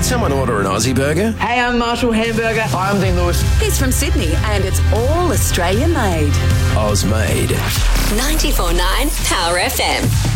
someone order an Aussie burger? Hey, I'm Marshall Hamburger. Hi, I'm Dean Lewis. He's from Sydney and it's all Australian made. Oz made. 94.9 Power FM.